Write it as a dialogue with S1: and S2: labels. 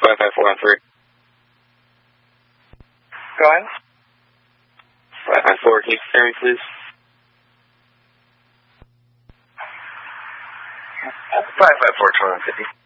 S1: 554 on 3.
S2: Go ahead.
S1: 554, can you hear me, please?
S2: 554, 2150.